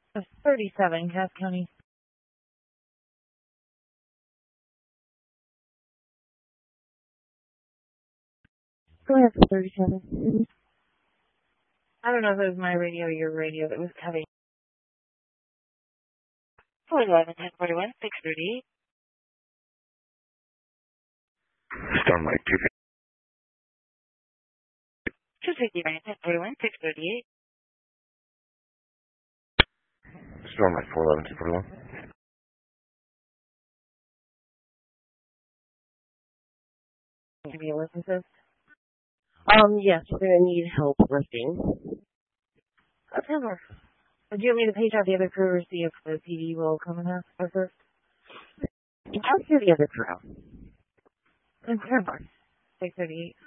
37, Cass County. Go ahead for 37. I don't know if it was my radio or your radio that was cutting. 411, 1041, 638. Stormlight 269, 1041, 638. Stormlight 411, 1041. Give me a lift assist. Yes, we're going to need help lifting. Okay, work. Do you want me to page out the other crew or see if the PD will come and help us first? I'll hear the other crew out. Okay, 638.